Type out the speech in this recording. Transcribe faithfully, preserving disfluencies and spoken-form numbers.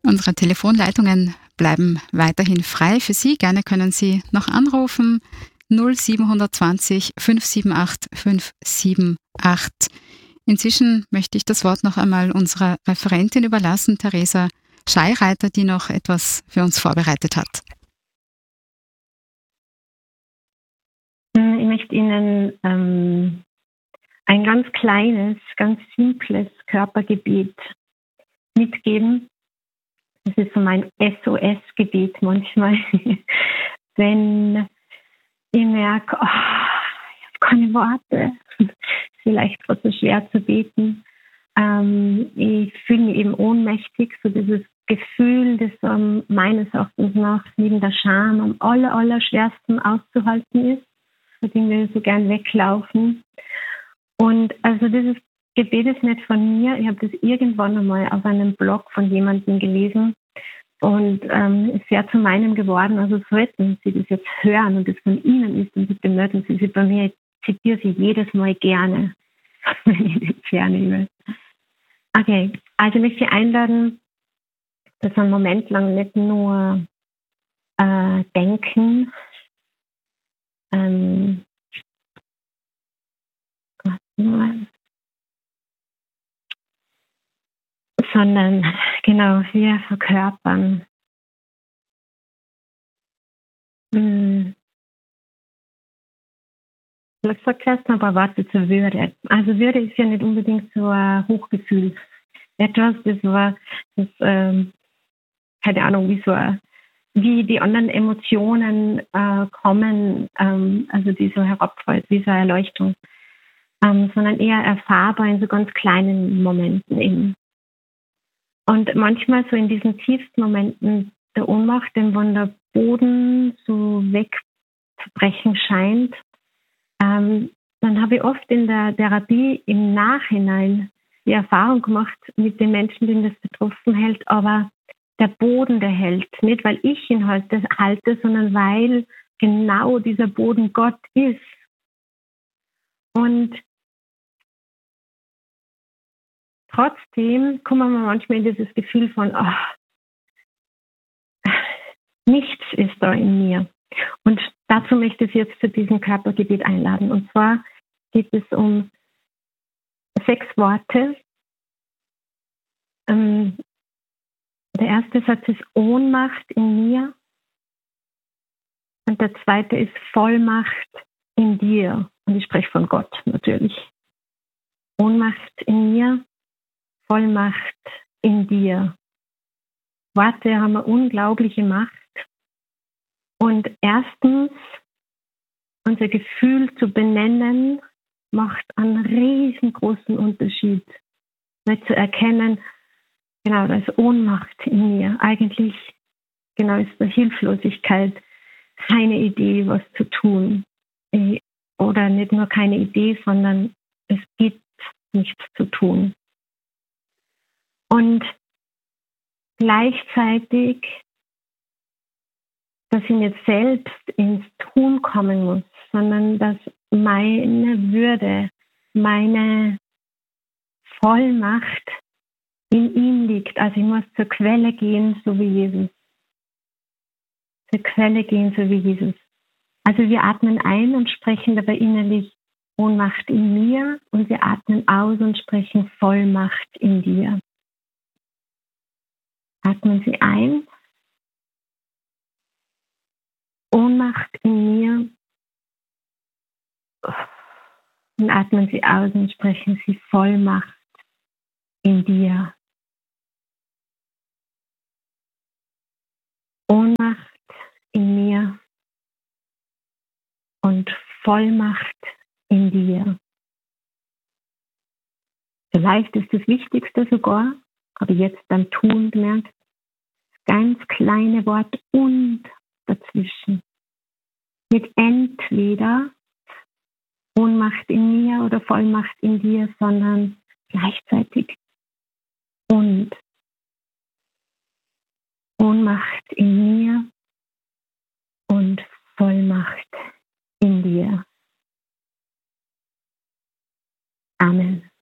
Unsere Telefonleitungen bleiben weiterhin frei für Sie. Gerne können Sie noch anrufen. null sieben zwei null fünf sieben acht fünf sieben acht. Inzwischen möchte ich das Wort noch einmal unserer Referentin überlassen, Theresa Scheireiter, die noch etwas für uns vorbereitet hat. Ich möchte Ihnen ähm, ein ganz kleines, ganz simples Körpergebet mitgeben. Das ist so mein S O S-Gebet manchmal, wenn ich merke, oh, ich habe keine Worte, ist vielleicht trotzdem schwer zu beten. Ähm, ich fühle mich eben ohnmächtig, so dieses Gefühl, das um, meines Erachtens nach neben der Scham am aller, aller schwersten auszuhalten ist, bei dem wir so gern weglaufen. Und also dieses Gebet ist nicht von mir, ich habe das irgendwann einmal auf einem Blog von jemandem gelesen und ähm, ist sehr zu meinem geworden. Also sollten Sie das jetzt hören und es von Ihnen ist, und bitte melden Sie sich bei mir. Ich zitiere Sie jedes Mal gerne, wenn ich das hernehme. Okay, also ich möchte Sie einladen, dass wir einen Moment lang nicht nur äh, denken, ähm, sondern genau, wir verkörpern. Hm. Ich sage erst noch ein paar Worte zur Würde. Also Würde ist ja nicht unbedingt so ein Hochgefühl. Etwas, das war, das, ähm, keine Ahnung, wie so ein, wie die anderen Emotionen äh, kommen, ähm, also die so herabfällt, wie so eine Erleuchtung, ähm, sondern eher erfahrbar in so ganz kleinen Momenten eben. Und manchmal so in diesen tiefsten Momenten der Ohnmacht, wenn von der Boden so wegzubrechen scheint, ähm, dann habe ich oft in der Therapie im Nachhinein die Erfahrung gemacht mit den Menschen, denen das betroffen hält, aber der Boden, der hält, nicht weil ich ihn halte, halte, sondern weil genau dieser Boden Gott ist. Und trotzdem kommen wir manchmal in dieses Gefühl von, oh, nichts ist da in mir. Und dazu möchte ich jetzt zu diesem Körpergebet einladen. Und zwar geht es um sechs Worte. Ähm, der erste Satz ist Ohnmacht in mir. Und der zweite ist Vollmacht in dir. Und ich spreche von Gott natürlich. Ohnmacht in mir, Vollmacht in dir. Worte haben eine unglaubliche Macht. Und erstens, unser Gefühl zu benennen, macht einen riesengroßen Unterschied. Weil zu erkennen, genau, da ist Ohnmacht in mir. Eigentlich, genau, ist da Hilflosigkeit, keine Idee, was zu tun. Oder nicht nur keine Idee, sondern es gibt nichts zu tun. Und gleichzeitig, dass ich nicht selbst ins Tun kommen muss, sondern dass meine Würde, meine Vollmacht in ihm liegt. Also ich muss zur Quelle gehen, so wie Jesus. Zur Quelle gehen, so wie Jesus. Also wir atmen ein und sprechen dabei innerlich Ohnmacht in mir und wir atmen aus und sprechen Vollmacht in dir. Atmen Sie ein. Ohnmacht in mir. Und atmen Sie aus und sprechen Sie Vollmacht in dir. Ohnmacht in mir und Vollmacht in dir. Vielleicht ist das Wichtigste sogar, habe ich jetzt beim Tun gemerkt, das ganz kleine Wort und dazwischen. Nicht entweder Ohnmacht in mir oder Vollmacht in dir, sondern gleichzeitig und Ohnmacht in mir und Vollmacht in dir. Amen.